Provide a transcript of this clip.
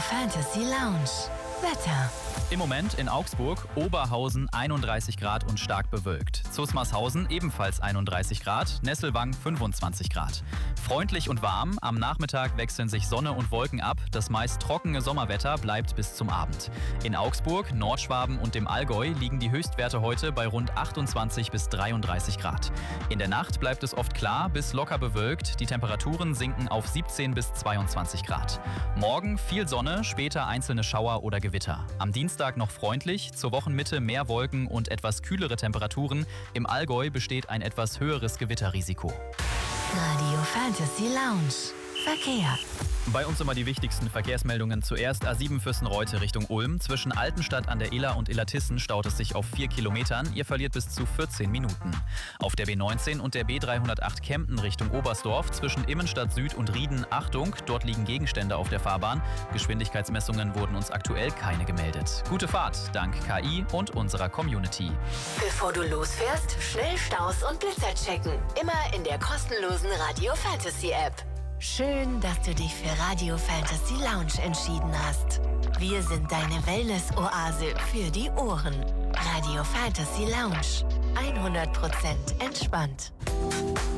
Fantasy Lounge. Wetter. Im Moment in Augsburg, Oberhausen 31 Grad und stark bewölkt. Zusmarshausen ebenfalls 31 Grad, Nesselwang 25 Grad. Freundlich und warm, am Nachmittag wechseln sich Sonne und Wolken ab. Das meist trockene Sommerwetter bleibt bis zum Abend. In Augsburg, Nordschwaben und dem Allgäu liegen die Höchstwerte heute bei rund 28 bis 33 Grad. In der Nacht bleibt es oft klar bis locker bewölkt. Die Temperaturen sinken auf 17 bis 22 Grad. Morgen viel Sonne, später einzelne Schauer oder Gewitter. Am Dienstag noch freundlich, zur Wochenmitte mehr Wolken und etwas kühlere Temperaturen. Im Allgäu besteht ein etwas höheres Gewitterrisiko. Radio Fantasy Lounge. Verkehr. Bei uns immer die wichtigsten Verkehrsmeldungen. Zuerst A7 Fürstenreute Richtung Ulm. Zwischen Altenstadt an der Iller und Illertissen staut es sich auf 4 Kilometern. Ihr verliert bis zu 14 Minuten. Auf der B19 und der B308 Kempten Richtung Oberstdorf. Zwischen Immenstadt Süd und Rieden Achtung, dort liegen Gegenstände auf der Fahrbahn. Geschwindigkeitsmessungen wurden uns aktuell keine gemeldet. Gute Fahrt, dank KI und unserer Community. Bevor du losfährst, schnell Staus und Blitzer checken. Immer in der kostenlosen Radio Fantasy App. Schön, dass du dich für Radio Fantasy Lounge entschieden hast. Wir sind deine Wellness-Oase für die Ohren. Radio Fantasy Lounge. 100% entspannt.